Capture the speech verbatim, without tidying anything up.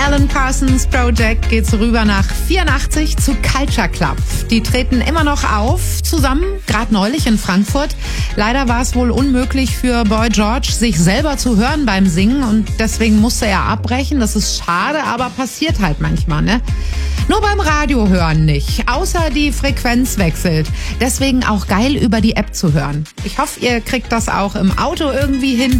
Alan Parsons Project geht's rüber nach vierundachtzig zu Culture Club. Die treten immer noch auf, zusammen, gerade neulich in Frankfurt. Leider war es wohl unmöglich für Boy George, sich selber zu hören beim Singen und deswegen musste er abbrechen. Das ist schade, aber passiert halt manchmal, ne? Nur beim Radio hören nicht, außer die Frequenz wechselt. Deswegen auch geil über die App zu hören. Ich hoffe, ihr kriegt das auch im Auto irgendwie hin.